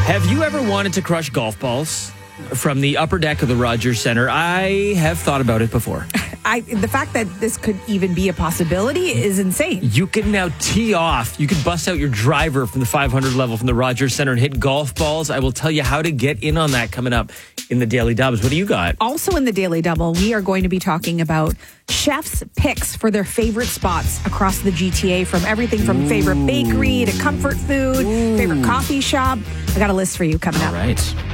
Have you ever wanted to crush golf balls from the upper deck of the Rogers Centre? I have thought about it before. The fact that this could even be a possibility is insane. You can now tee off. You can bust out your driver from the 500 level from the Rogers Centre and hit golf balls. I will tell you how to get in on that coming up in the Daily Dubs. What do you got? Also in the Daily Double, we are going to be talking about chefs' picks for their favorite spots across the GTA, from everything from favorite bakery to comfort food, favorite coffee shop. I got a list for you coming up. All right.